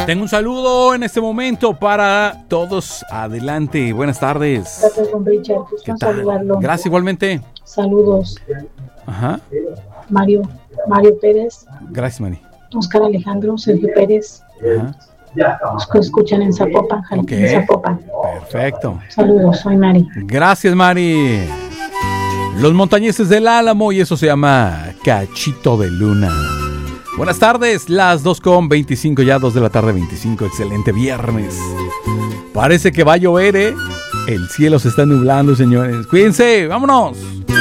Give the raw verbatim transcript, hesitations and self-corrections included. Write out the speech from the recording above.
Tengo un saludo en este momento para todos. Adelante, buenas tardes. Gracias, don Richard. ¿Qué tal? Gracias, igualmente. Saludos. Ajá. Mario, Mario Pérez. Gracias, Mari. Oscar Alejandro, Sergio Pérez. Ajá. Los que escuchan en Zapopan, Okay. en Zapopan. Perfecto. Saludos, soy Mari. Gracias, Mari. Los montañeses del Álamo, y eso se llama Cachito de Luna. Buenas tardes, las dos con veinticinco, ya dos de la tarde veinticinco, excelente viernes. Parece que va a llover, ¿eh? El cielo se está nublando, señores. Cuídense, vámonos.